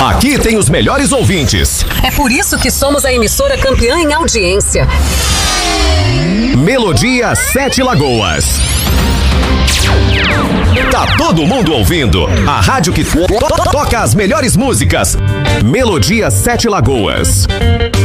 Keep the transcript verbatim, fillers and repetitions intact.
Aqui tem os melhores ouvintes. É por isso que somos a emissora campeã em audiência. Melodia Sete Lagoas. Tá todo mundo ouvindo. A rádio que toca as melhores músicas. Melodia Sete Lagoas.